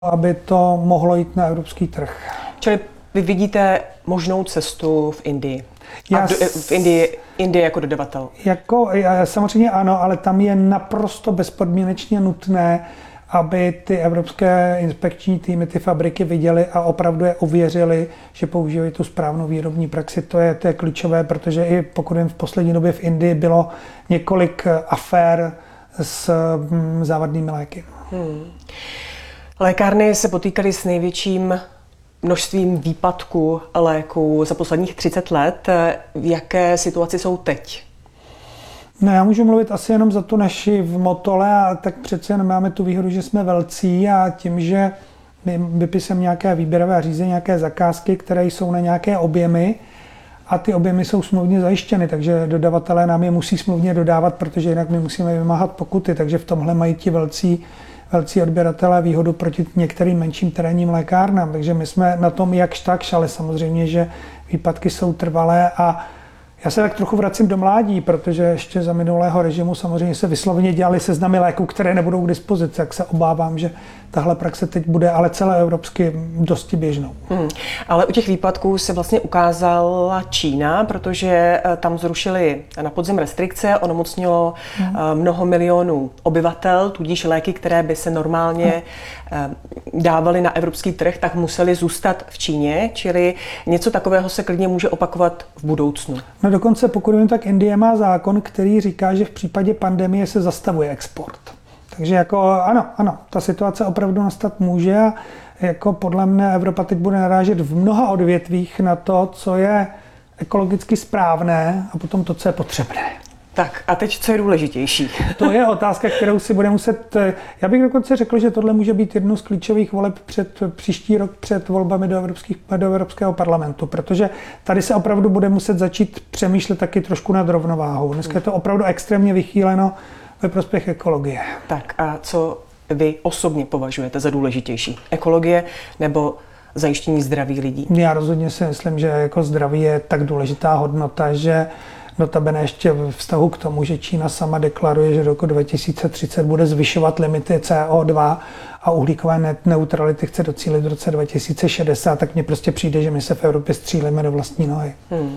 aby to mohlo jít na evropský trh. Čili vy vidíte možnou cestu v Indii? Indii jako dodavatel? Samozřejmě ano, ale tam je naprosto bezpodmínečně nutné, aby ty evropské inspekční týmy, ty fabriky viděly a opravdu je ověřili, že používají tu správnou výrobní praxi. To je klíčové, protože i pokud vím, v poslední době v Indii bylo několik afér s závadnými léky. Lékárny se potýkaly s největším množstvím výpadků léků za posledních 30 let. V jaké situaci jsou teď? No, já můžu mluvit asi jenom za tu naši v Motole, a tak přece jen máme tu výhodu, že jsme velcí a tím, že my vypisujeme nějaké výběrové řízení, nějaké zakázky, které jsou na nějaké objemy a ty objemy jsou smluvně zajištěny, takže dodavatelé nám je musí smluvně dodávat, protože jinak my musíme vymáhat pokuty, takže v tomhle mají ti velcí odběratelé výhodu proti některým menším terénním lékárnám, takže my jsme na tom jakž takž, ale samozřejmě, že výpadky jsou trvalé a já se tak trochu vracím do mládí, protože ještě za minulého režimu samozřejmě se vysloveně dělaly seznamy léků, které nebudou k dispozici, tak se obávám, že tahle praxe teď bude ale celoevropsky dosti běžnou. Ale u těch výpadků se vlastně ukázala Čína, protože tam zrušili na podzim restrikce, onemocnilo mnoho milionů obyvatel, tudíž léky, které by se normálně dávaly na evropský trh, tak museli zůstat v Číně, čili něco takového se klidně může opakovat v budoucnu. No dokonce pokud vím, tak Indie má zákon, který říká, že v případě pandemie se zastavuje export. Takže jako ano, ta situace opravdu nastat může a jako podle mne Evropa teď bude narážet v mnoha odvětvích na to, co je ekologicky správné a potom to, co je potřebné. Tak a teď, co je důležitější? To je otázka, kterou si bude muset... Já bych dokonce řekl, že tohle může být jednou z klíčových voleb příští rok před volbami do Evropského parlamentu, protože tady se opravdu bude muset začít přemýšlet taky trošku nad rovnováhou. Dneska je to opravdu extrémně vychýleno ve prospěch ekologie. Tak a co vy osobně považujete za důležitější? Ekologie nebo zajištění zdraví lidí? Já rozhodně si myslím, že jako zdraví je tak důležitá hodnota, že notabene ještě v vztahu k tomu, že Čína sama deklaruje, že do roku 2030 bude zvyšovat limity CO2 a uhlíkové neutrality chce docílit v roce 2060, tak mně prostě přijde, že my se v Evropě střílíme do vlastní nohy.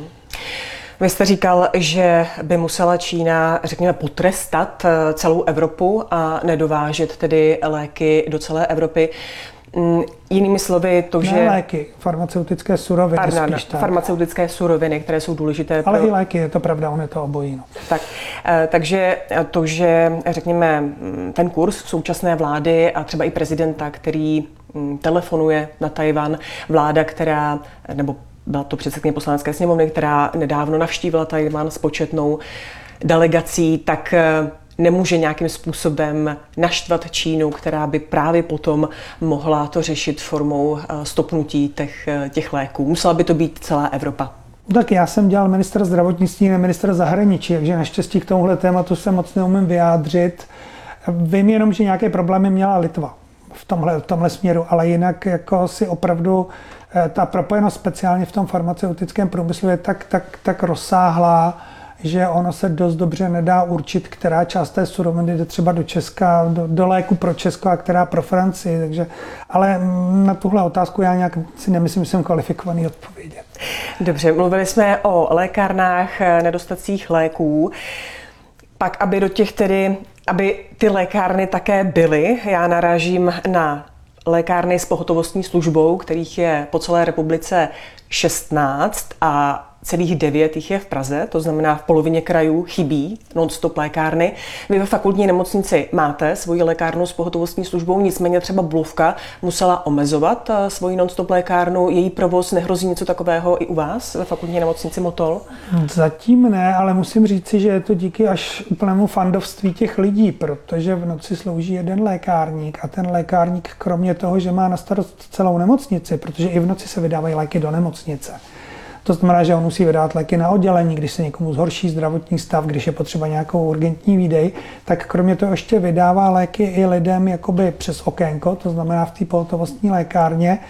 Vy jste říkal, že by musela Čína, řekněme, potrestat celou Evropu a nedovážet tedy léky do celé Evropy. Jinými slovy to, že... léky, farmaceutické suroviny spíš tak. Farmaceutické suroviny, které jsou důležité ale i léky, je to pravda, on je to obojí. No. Tak, takže to, že řekněme ten kurz současné vlády a třeba i prezidenta, který telefonuje na Tchaj-wan, vláda, která, nebo byla to předsedkyně Poslanecké sněmovny, která nedávno navštívila Tchaj-wan s početnou delegací, tak nemůže nějakým způsobem naštvat Čínu, která by právě potom mohla to řešit formou stopnutí těch léků. Musela by to být celá Evropa. Tak já jsem dělal ministra zdravotnictví a ministra zahraničí, takže naštěstí k tomuhle tématu se moc neumím vyjádřit. Vím jenom, že nějaké problémy měla Litva v tomhle směru, ale jinak jako si opravdu ta propojenost speciálně v tom farmaceutickém průmyslu je tak rozsáhlá, že ono se dost dobře nedá určit, která část té suroviny jde třeba do Česka, do léku pro Česko a která pro Francii. Takže, ale na tuhle otázku já nějak si nemyslím, že jsem kvalifikovaný odpovědět. Dobře, mluvili jsme o lékárnách, nedostatcích léků. Pak, aby ty lékárny také byly, já narážím na lékárny s pohotovostní službou, kterých je po celé republice 16 a celých 9 jich je v Praze, to znamená v polovině krajů chybí non-stop lékárny. Vy ve fakultní nemocnici máte svoji lékárnu s pohotovostní službou, nicméně třeba Bulovka musela omezovat svoji non-stop lékárnu. Její provoz, nehrozí něco takového i u vás ve fakultní nemocnici Motol? Zatím ne, ale musím říci, že je to díky až úplnému fandovství těch lidí, protože v noci slouží jeden lékárník a ten lékárník kromě toho, že má na starost celou nemocnici, protože i v noci se vydávají léky do nemocnice. To znamená, že on musí vydávat léky na oddělení, když se někomu zhorší zdravotní stav, když je potřeba nějakou urgentní výdej, tak kromě toho ještě vydává léky i lidem jakoby přes okénko, to znamená v té pohotovostní lékárně.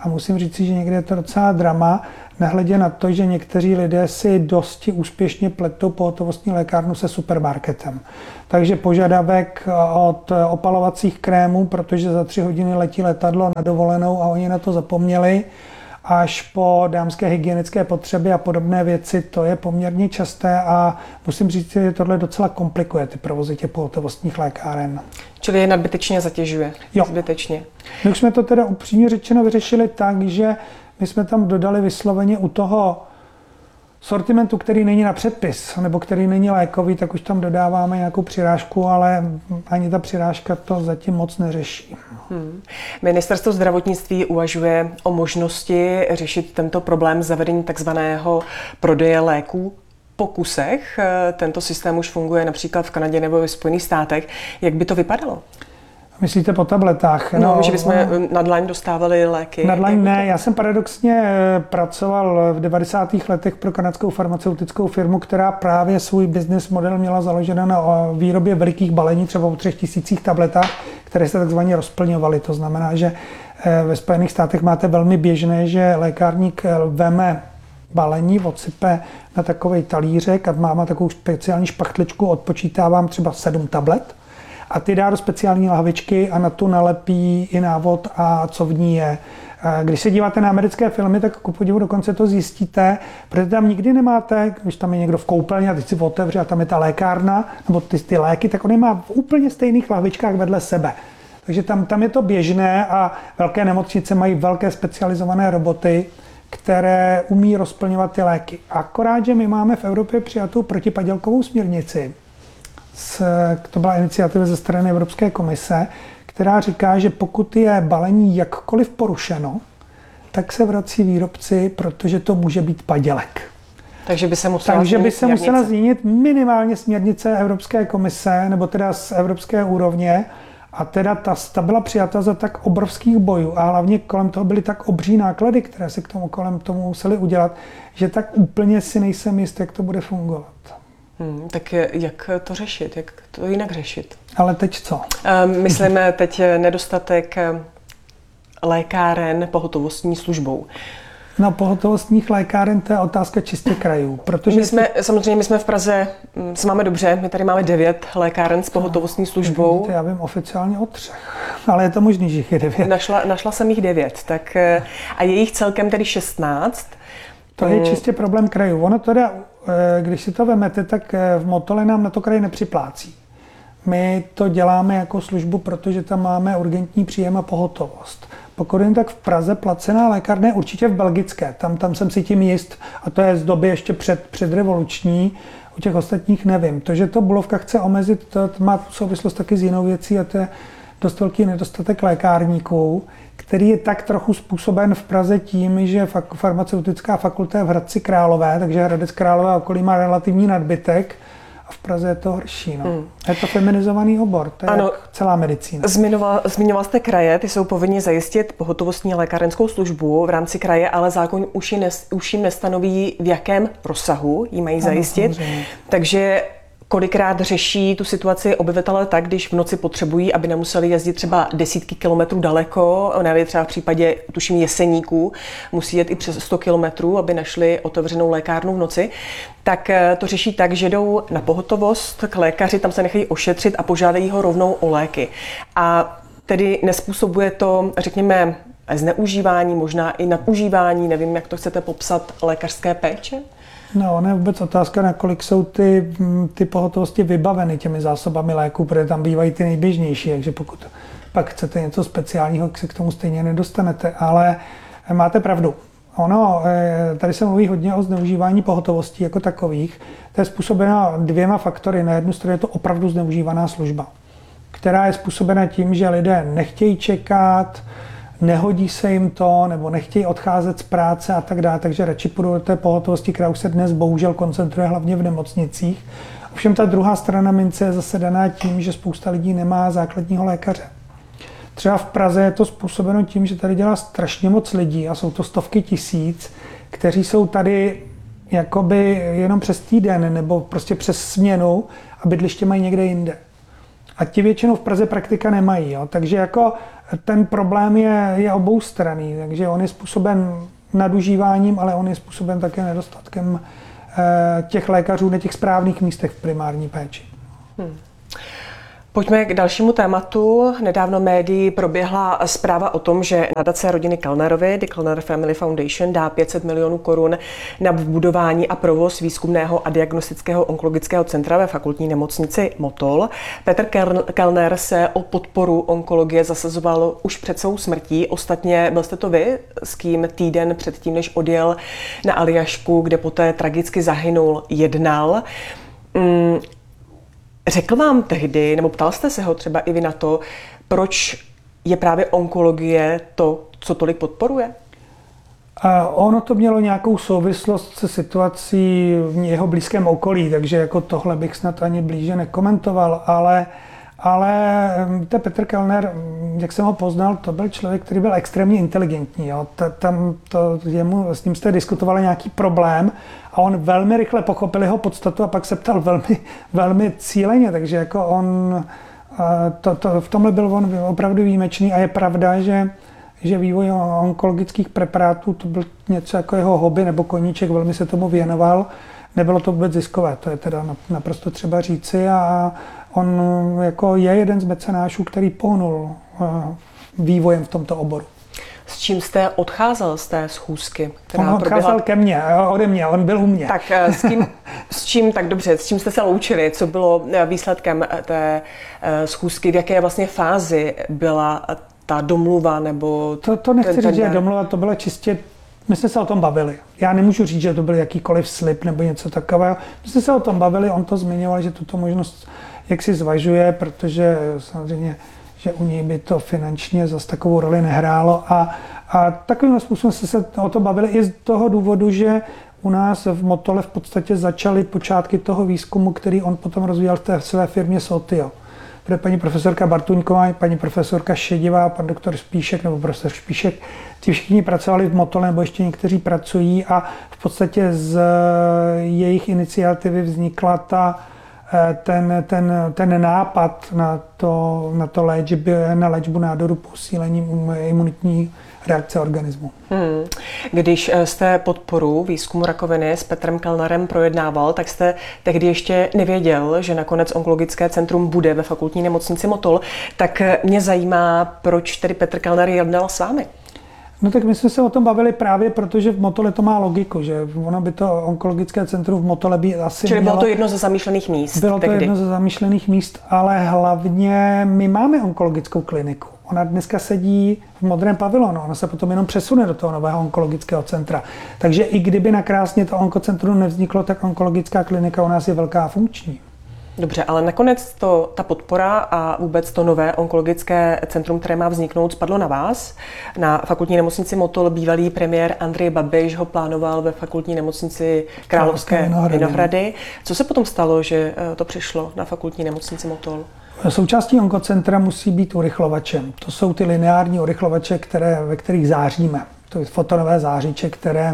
a musím říct, že někdy je to docela drama, nehledě na to, že někteří lidé si dosti úspěšně pletou pohotovostní lékárnu se supermarketem. Takže požadavek od opalovacích krémů, protože za 3 hodiny letí letadlo na dovolenou a oni na to zapomněli, až po dámské hygienické potřeby a podobné věci, to je poměrně časté a musím říct, že tohle docela komplikuje ty provozy těch pohotovostních lékáren. Čili je nadbytečně zatěžuje? Jo. Zbytečně. My už jsme to teda upřímně řečeno vyřešili tak, že my jsme tam dodali vysloveně u toho sortimentu, který není na předpis, nebo který není lékový, tak už tam dodáváme nějakou přirážku, ale ani ta přirážka to zatím moc neřeší. Ministerstvo zdravotnictví uvažuje o možnosti řešit tento problém zavedení takzvaného prodeje léků po kusech. Tento systém už funguje například v Kanadě nebo ve Spojených státech. Jak by to vypadalo? Myslíte po tabletách? No, že bychom na dlaň dostávali léky. Na dlaň ne. Já jsem paradoxně pracoval v 90. letech pro kanadskou farmaceutickou firmu, která právě svůj business model měla založen na výrobě velikých balení, třeba o 3000 tabletách, které se takzvaně rozplňovaly. To znamená, že ve Spojených státech máte velmi běžné, že lékárník veme balení, odsype na takovej talířek a má takovou speciální špachtličku, odpočítávám třeba 7 tablet. A ty dá do speciální lahvičky a na tu nalepí i návod a co v ní je. Když se díváte na americké filmy, tak ku podivu dokonce to zjistíte, protože tam nikdy nemáte, když tam je někdo v koupelně a teď si otevře a tam je ta lékárna, nebo ty léky, tak on je má v úplně stejných lahvičkách vedle sebe. Takže tam je to běžné a velké nemocnice mají velké specializované roboty, které umí rozplňovat ty léky. Akorát, že my máme v Evropě přijatou protipadělkovou směrnici, to byla iniciativa ze strany Evropské komise, která říká, že pokud je balení jakkoliv porušeno, tak se vrací výrobci, protože to může být padělek. Takže by se musela změnit minimálně směrnice Evropské komise, nebo teda z evropské úrovně, a teda ta byla přijata za tak obrovských bojů a hlavně kolem toho byly tak obří náklady, které se kolem tomu museli udělat, že tak úplně si nejsem jist, jak to bude fungovat. Tak jak to řešit? Jak to jinak řešit? Ale teď co? Myslíme teď nedostatek lékáren pohotovostní službou. No, pohotovostních lékáren, to je otázka čistě krajů. Protože my jsme v Praze, se máme dobře, my tady máme 9 lékáren s pohotovostní službou. Já vím oficiálně o 3, ale je to možný, že jich je 9. Našla jsem jich 9, tak a je jich celkem tedy 16. To je čistě problém krajů. Ono teda, když si to vemete, tak v Motole nám na to kraj nepřiplácí. My to děláme jako službu, protože tam máme urgentní příjem a pohotovost. Pokud jen tak v Praze placená lékárna je určitě v belgické, tam jsem si tím jist, a to je z doby ještě předrevoluční, u těch ostatních nevím. To, že to Bulovka chce omezit, to má souvislost taky s jinou věcí a to je dost velký nedostatek lékárníků, který je tak trochu způsoben v Praze tím, že farmaceutická fakulta je v Hradci Králové, takže Hradec Králové okolí má relativní nadbytek a v Praze je to horší. No. Je to feminizovaný obor, to je ano, jak celá medicína. Zmiňoval jste kraje, ty jsou povinni zajistit pohotovostní lékárenskou službu v rámci kraje, ale zákon už jim nestanoví, v jakém rozsahu ji mají zajistit. Samozřejmě. Takže kolikrát řeší tu situaci obyvatelé tak, když v noci potřebují, aby nemuseli jezdit třeba desítky kilometrů daleko, nevím, třeba v případě, tuším, Jeseníků, musí jet i přes 100 kilometrů, aby našli otevřenou lékárnu v noci, tak to řeší tak, že jdou na pohotovost k lékaři, tam se nechají ošetřit a požádají ho rovnou o léky. A tedy nespůsobuje to, řekněme, zneužívání, možná i nadužívání, nevím, jak to chcete popsat, lékařské péče? No, ono je vůbec otázka, nakolik jsou ty pohotovosti vybaveny těmi zásobami léků, protože tam bývají ty nejběžnější, takže pokud pak chcete něco speciálního, tak se k tomu stejně nedostanete, ale máte pravdu. Tady se mluví hodně o zneužívání pohotovostí jako takových. To je způsobeno 2 faktory. Na jednu stranu je to opravdu zneužívaná služba, která je způsobena tím, že lidé nechtějí čekat, nehodí se jim to, nebo nechtějí odcházet z práce a tak dále, takže radši půjdou do té pohotovosti, která už se dnes bohužel koncentruje hlavně v nemocnicích. Ovšem ta druhá strana mince je zase daná tím, že spousta lidí nemá základního lékaře. Třeba v Praze je to způsobeno tím, že tady dělá strašně moc lidí a jsou to stovky tisíc, kteří jsou tady jakoby jenom přes týden nebo prostě přes směnu a bydliště mají někde jinde. A ti většinou v Praze praktika nemají. Jo. Takže jako ten problém je oboustranný. Takže on je způsoben nadužíváním, ale on je způsoben také nedostatkem těch lékařů na těch správných místech v primární péči. Pojďme k dalšímu tématu. Nedávno médií proběhla zpráva o tom, že nadace rodiny Kellnerovy, The Kellner Family Foundation, dá 500 milionů korun na vybudování a provoz výzkumného a diagnostického onkologického centra ve fakultní nemocnici Motol. Petr Kellner se o podporu onkologie zasazoval už před svou smrtí. Ostatně byl jste to vy, s kým týden předtím, než odjel na Aljašku, kde poté tragicky zahynul, jednal. Řekl vám tehdy, nebo ptal jste se ho třeba i vy na to, proč je právě onkologie to, co tolik podporuje? Ono to mělo nějakou souvislost se situací v jeho blízkém okolí, takže jako tohle bych snad ani blíže nekomentoval, ale Petr Kellner, jak jsem ho poznal, to byl člověk, který byl extrémně inteligentní. Jo. S ním jste diskutovali nějaký problém a on velmi rychle pochopil jeho podstatu a pak se ptal velmi, velmi cíleně, takže jako on v tomhle byl on opravdu výjimečný a je pravda, že vývoj onkologických preparátů to byl něco jako jeho hobby nebo koníček, velmi se tomu věnoval. Nebylo to vůbec ziskové, to je teda naprosto třeba říci a on jako je jeden z mecenášů, který pohnul vývojem v tomto oboru. S čím jste odcházel z té schůzky? On odcházel ke mně, ode mě, on byl u mě. Tak s čím jste se loučili? Co bylo výsledkem té schůzky? V jaké vlastně fázi byla ta domluva? Nebo to nechci říct, že je domluva, to bylo čistě. My jsme se o tom bavili. Já nemůžu říct, že to byl jakýkoliv slib nebo něco takového. My jsme se o tom bavili, on to zmiňoval, že tuto možnost jaksi zvažuje, protože samozřejmě, že u něj by to finančně zase takovou roli nehrálo. A takovým způsobem jsme se o tom bavili i z toho důvodu, že u nás v Motole v podstatě začaly počátky toho výzkumu, který on potom rozvíjel v té své firmě Sotio. Bude paní profesorka Bartuňková, paní profesorka Šedivá, pan doktor Spíšek nebo profesor Spíšek, ti všichni pracovali v Motole, nebo ještě někteří pracují a v podstatě z jejich iniciativy vznikla ten nápad na léčbu nádoru posílením imunitní reakce organismu. Když jste podporu výzkumu rakoviny s Petrem Kellnerem projednával, tak jste tehdy ještě nevěděl, že nakonec onkologické centrum bude ve fakultní nemocnici Motol. Tak mě zajímá, proč tedy Petr Kellner jednal s vámi? No tak my jsme se o tom bavili právě, protože v Motole to má logiku, že ono by to onkologické centrum v Motole by asi Čili bylo to jedno ze zamýšlených míst? Bylo to jedno ze zamýšlených míst, ale hlavně my máme onkologickou kliniku. Ona dneska sedí v modrém pavilonu, ona se potom jenom přesune do toho nového onkologického centra. Takže i kdyby nakrásně to onkocentrum nevzniklo, tak onkologická klinika u nás je velká a funkční. Dobře, ale nakonec ta podpora a vůbec to nové onkologické centrum, které má vzniknout, spadlo na vás. Na fakultní nemocnici Motol bývalý premiér Andrej Babiš ho plánoval ve fakultní nemocnici Královské Vinohrady. Co se potom stalo, že to přišlo na fakultní nemocnici Motol? Součástí onkocentra musí být urychlovače. To jsou ty lineární urychlovače, ve kterých záříme. To je fotonové zářiče,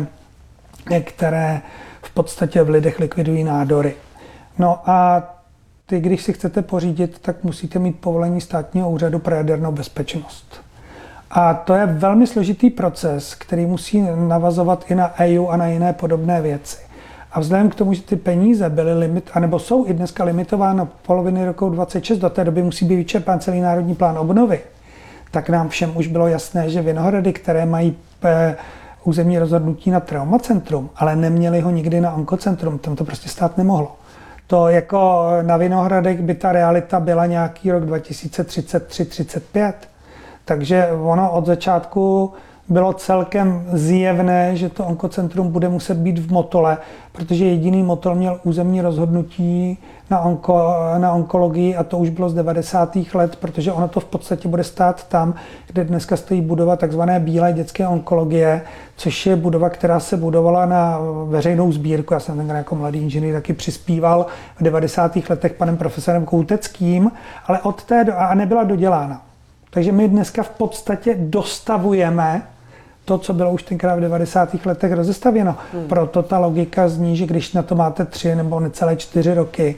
které v podstatě v lidech likvidují nádory. No a když si chcete pořídit, tak musíte mít povolení Státního úřadu pro jadernou bezpečnost. A to je velmi složitý proces, který musí navazovat i na EU a na jiné podobné věci. A vzhledem k tomu, že ty peníze byly anebo jsou i dneska limitovány poloviny roku 2026, do té doby musí být vyčerpán celý národní plán obnovy, tak nám všem už bylo jasné, že Vinohrady, které mají územní rozhodnutí na traumacentrum, ale neměli ho nikdy na onkocentrum, tam to prostě stát nemohlo. To jako na Vinohradech by ta realita byla nějaký rok 2033-35. Takže ono od začátku bylo celkem zjevné, že to onkocentrum bude muset být v Motole, protože jediný Motol měl územní rozhodnutí na onkologii a to už bylo z 90. let, protože ono to v podstatě bude stát tam, kde dneska stojí budova takzvané bílé dětské onkologie, což je budova, která se budovala na veřejnou sbírku. Já jsem tenkrát jako mladý inženýr taky přispíval v 90. letech panem profesorem Kouteckým, ale od té a nebyla dodělána. Takže my dneska v podstatě dostavujeme to, co bylo už tenkrát v 90. letech rozestavěno. Proto ta logika zní, že když na to máte 3 nebo necelé 4 roky,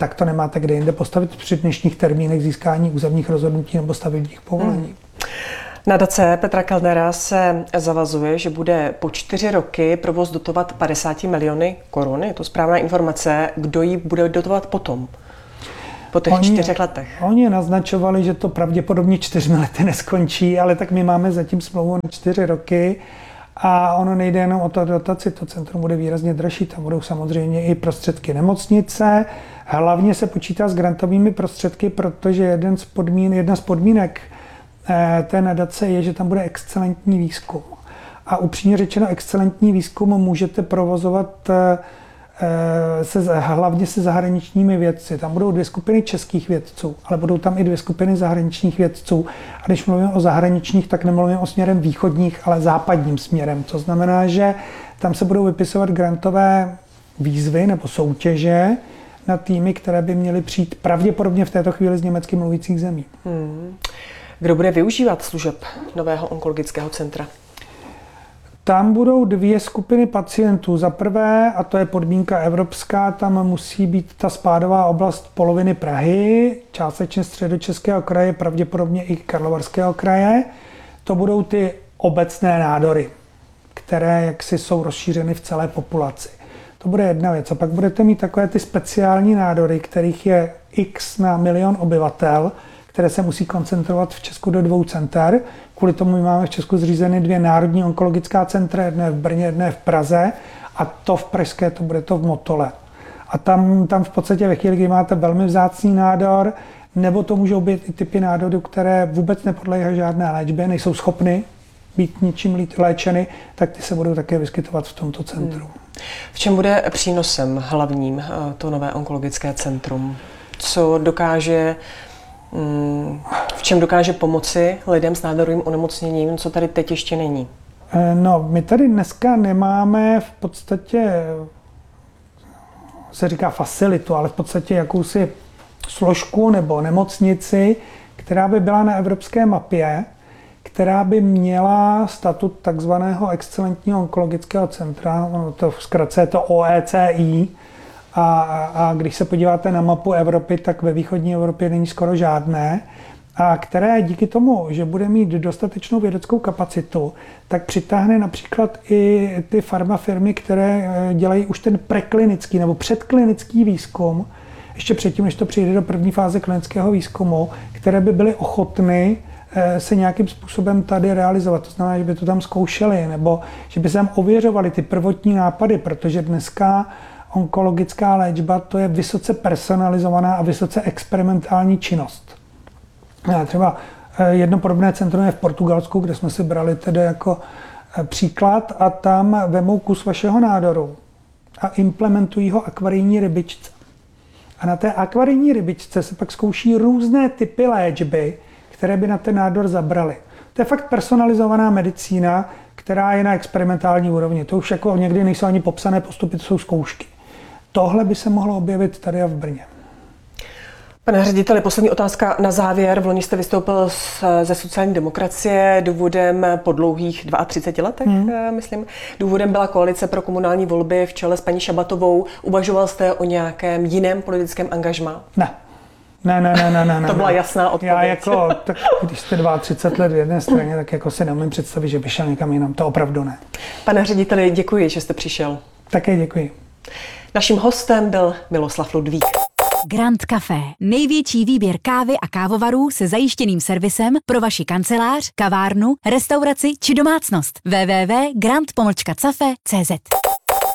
tak to nemáte kde jinde postavit při dnešních termínech získání územních rozhodnutí nebo stavebních povolení. Nadace Petra Kellnera se zavazuje, že bude po 4 roky provoz dotovat 50 miliony korun. Je to správná informace. Kdo ji bude dotovat potom? Po těch 4 letech. Oni naznačovali, že to pravděpodobně 4 lety neskončí, ale tak my máme zatím smlouvu na 4 roky a ono nejde jenom o to dotaci, to centrum bude výrazně dražší, tam budou samozřejmě i prostředky nemocnice. Hlavně se počítá s grantovými prostředky, protože jedna z podmínek té nadace je, že tam bude excelentní výzkum. A upřímně řečeno, excelentní výzkum můžete provozovat hlavně se zahraničními vědci. Tam budou 2 skupiny českých vědců, ale budou tam i 2 skupiny zahraničních vědců. A když mluvím o zahraničních, tak nemluvím o směrem východních, ale západním směrem. To znamená, že tam se budou vypisovat grantové výzvy nebo soutěže na týmy, které by měly přijít pravděpodobně v této chvíli z německy mluvících zemí. Kdo bude využívat služeb nového onkologického centra? Tam budou 2 skupiny pacientů. Za prvé, a to je podmínka evropská, tam musí být ta spádová oblast poloviny Prahy, částečně Středočeského kraje, pravděpodobně i Karlovarského kraje. To budou ty obecné nádory, které jaksi jsou rozšířeny v celé populaci. To bude jedna věc. A pak budete mít takové ty speciální nádory, kterých je x na milion obyvatel, které se musí koncentrovat v Česku do 2 center. Kvůli tomu my máme v Česku zřízeny 2 národní onkologická centra, jedné v Brně, jedné v Praze a to v pražské, to bude to v Motole. A tam v podstatě ve chvíli, kdy máte velmi vzácný nádor, nebo to můžou být i typy nádorů, které vůbec nepodléhají žádné léčbě, nejsou schopny být ničím léčeny, tak ty se budou také vyskytovat v tomto centru. V čem bude přínosem hlavním to nové onkologické centrum? Co dokáže v čem dokáže pomoci lidem s nádorovým onemocněním, co tady teď ještě není? No, my tady dneska nemáme v podstatě, se říká facilitu, ale v podstatě jakousi složku nebo nemocnici, která by byla na evropské mapě, která by měla statut takzvaného excelentního onkologického centra, to v zkratce je to OECI, a když se podíváte na mapu Evropy, tak ve východní Evropě není skoro žádné, a které díky tomu, že bude mít dostatečnou vědeckou kapacitu, tak přitáhne například i ty farmafirmy, které dělají už ten preklinický nebo předklinický výzkum, ještě předtím, než to přijde do první fáze klinického výzkumu, které by byly ochotny se nějakým způsobem tady realizovat. To znamená, že by to tam zkoušeli, nebo že by se tam ověřovali ty prvotní nápady, protože dneska onkologická léčba to je vysoce personalizovaná a vysoce experimentální činnost. Třeba jedno podobné centrum je v Portugalsku, kde jsme si brali tedy jako příklad a tam vemou kus vašeho nádoru a implementují ho akvarijní rybičce. A na té akvarijní rybičce se pak zkouší různé typy léčby, které by na ten nádor zabraly. To je fakt personalizovaná medicína, která je na experimentální úrovni. To už jako někdy nejsou ani popsané postupy, to jsou zkoušky. Tohle by se mohlo objevit tady a v Brně. Pane řediteli, poslední otázka na závěr. V loni jste vystoupil ze sociální demokracie. Důvodem po dlouhých 32 letech, myslím, důvodem byla koalice pro komunální volby v čele s paní Šabatovou. Uvažoval jste o nějakém jiném politickém angažmá? Ne. To byla jasná odpověď. Já jako, tak, když jste 32 let v jedné straně, tak jako si neumím představit, že by šel někam jinam. To opravdu ne. Pane řediteli, děkuji, že jste přišel. Také děkuji. Naším hostem byl Miloslav Ludvík. Grand Café. Největší výběr kávy a kávovarů se zajištěným servisem pro vaši kancelář, kavárnu, restauraci či domácnost. www.grand-cafe.cz